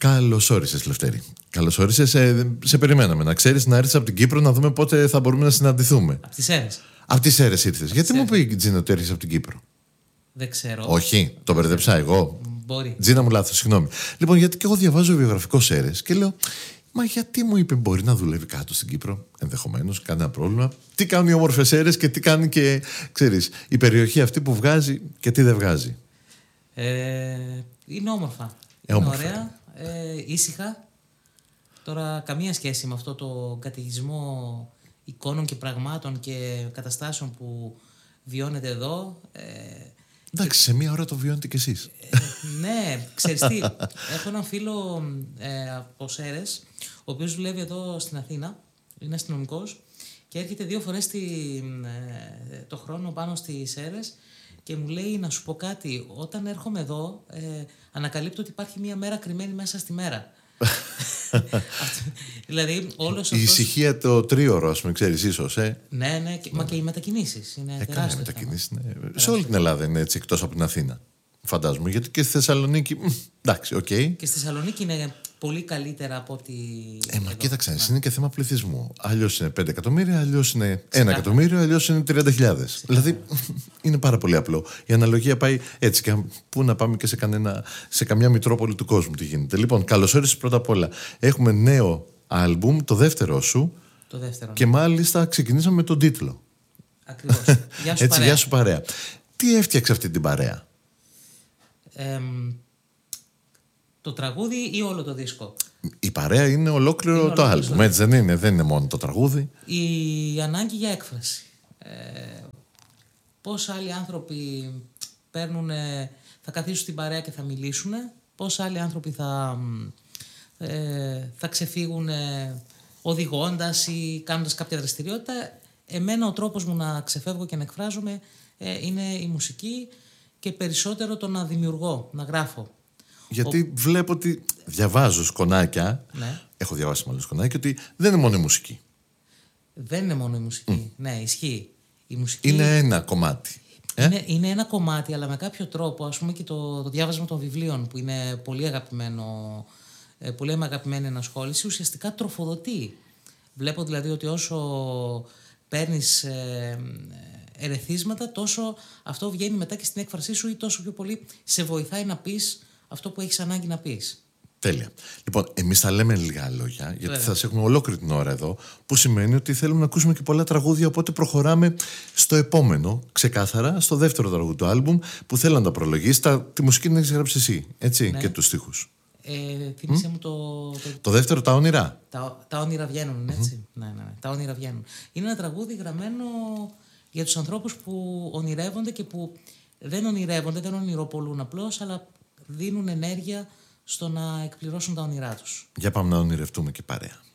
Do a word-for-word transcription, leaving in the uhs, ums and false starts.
Καλώς όρισες, Λευτέρη. Καλώς όρισες. Σε, σε περιμέναμε. Να ξέρεις, να έρθεις από την Κύπρο να δούμε πότε θα μπορούμε να συναντηθούμε. Από τις Σέρρες. Από τις Σέρρες ήρθες. Γιατί Σέρρες. μου είπε η Τζίνα ότι έρχεσαι από την Κύπρο? Δεν ξέρω. Όχι, το μπερδεψά εγώ. Μπορεί. Τζίνα μου, λάθος, συγγνώμη. Λοιπόν, γιατί και εγώ διαβάζω βιογραφικό Σέρρες και λέω, μα γιατί μου είπε μπορεί να δουλεύει κάτω στην Κύπρο? Ενδεχομένως, κανένα πρόβλημα. Τι κάνουν οι όμορφες Σέρρες και τι κάνει και, ξέρεις, η περιοχή αυτή που βγάζει και τι δεν βγάζει. Ε, είναι όμορφα. Ε, είναι όμορφα. ωραία. Ε, ήσυχα. Τώρα, καμία σχέση με αυτό το καταιγισμό εικόνων και πραγμάτων και καταστάσεων που βιώνετε εδώ. Ε, Εντάξει, σε μία ώρα το βιώνετε κι εσείς. Ε, ναι, ξέρεις τι, έχω έναν φίλο ε, από Σέρρες, ο οποίος δουλεύει εδώ στην Αθήνα, είναι αστυνομικός και έρχεται δύο φορές τη, ε, το χρόνο πάνω στις Σέρρες και μου λέει να σου πω κάτι, όταν έρχομαι εδώ ε, ανακαλύπτω ότι υπάρχει μία μέρα κρυμμένη μέσα στη μέρα. Δηλαδή όλος Η αυτός... ησυχία το τρίωρο, ας πούμε, ξέρεις, ίσως, ε. Ναι, ναι, και, μα και οι μετακινήσεις είναι Έκανε τεράστιο μετακινήσεις, ναι. θέμα. Σε όλη την Ελλάδα είναι έτσι, εκτός από την Αθήνα. Φαντάζομαι. Γιατί και στη Θεσσαλονίκη. μ, Εντάξει, οκ. Okay. Και στη Θεσσαλονίκη είναι πολύ καλύτερα από ότι. Ε, μα εδώ. κοίταξε, Ναι. είναι και θέμα πληθυσμού. Αλλιώς είναι πέντε εκατομμύρια, αλλιώς είναι ένα εκατομμύριο, αλλιώς είναι τριάντα χιλιάδες. Δηλαδή είναι πάρα πολύ απλό. Η αναλογία πάει έτσι. Και πού να πάμε και σε, κανένα, σε καμιά μητρόπολη του κόσμου τι γίνεται. Λοιπόν, καλώς όρισες πρώτα απ' όλα. Έχουμε νέο άλμπουμ, το δεύτερο σου. Το δεύτερο. Και μάλιστα ξεκινήσαμε με τον τίτλο. Ακριβώς. Γεια σου, Έτσι, παρέα. γεια σου παρέα. Τι έφτιαξε αυτή την παρέα? Εμ, το τραγούδι ή όλο το δίσκο? Η παρέα είναι ολόκληρο Είναι το ολόκληρο άλμπουμ, το έτσι δεν είναι? Δεν είναι μόνο το τραγούδι. Η ανάγκη για έκφραση. Ε, πώς άλλοι άνθρωποι παίρνουν, θα καθίσουν στην παρέα και θα μιλήσουν, πώς άλλοι άνθρωποι θα, ε, θα ξεφύγουν οδηγώντας ή κάνοντας κάποια δραστηριότητα. Εμένα ο τρόπος μου να ξεφεύγω και να εκφράζομαι ε, είναι η μουσική και περισσότερο το να δημιουργώ, να γράφω. Γιατί Ο... βλέπω ότι διαβάζω σκονάκια, Ναι. έχω διαβάσει μάλλον σκονάκια, ότι δεν είναι μόνο η μουσική. Δεν είναι μόνο η μουσική. Mm. Ναι, ισχύει. Η μουσική Είναι ένα κομμάτι. Ε? Είναι, είναι ένα κομμάτι, αλλά με κάποιο τρόπο, ας πούμε και το, το διάβασμα των βιβλίων που είναι πολύ αγαπημένο, ε, πολύ αγαπημένη ενασχόληση, ουσιαστικά τροφοδοτεί. Βλέπω δηλαδή ότι όσο παίρνεις ε, ερεθίσματα, τόσο αυτό βγαίνει μετά και στην έκφρασή σου ή τόσο πιο πολύ σε βοηθάει να πεις αυτό που έχεις ανάγκη να πεις. Τέλεια. Λοιπόν, εμείς θα λέμε λίγα λόγια, γιατί Βέβαια. θα σε έχουμε ολόκληρη την ώρα εδώ, που σημαίνει ότι θέλουμε να ακούσουμε και πολλά τραγούδια, οπότε προχωράμε στο επόμενο, ξεκάθαρα, στο δεύτερο τραγούδι του άλμπουμ, που θέλω να τα προλογίσεις. Τα, τη μουσική την έχεις γράψει εσύ, έτσι, Ναι. και τους στίχους. Ε, θύμισε μου το, το, Το δεύτερο, τα όνειρα. Τα, τα όνειρα βγαίνουν, έτσι. Mm-hmm. Ναι, ναι, ναι. Τα όνειρα βγαίνουν. Είναι ένα τραγούδι γραμμένο για τους ανθρώπους που ονειρεύονται και που δεν ονειρεύονται, δεν ονειροπολούν απλώς, αλλά δίνουν ενέργεια στο να εκπληρώσουν τα όνειρά τους. Για πάμε να ονειρευτούμε και παρέα.